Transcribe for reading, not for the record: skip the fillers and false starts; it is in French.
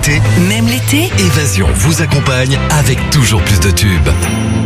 l'été, Même l'été, Évasion vous accompagne avec toujours plus de tubes.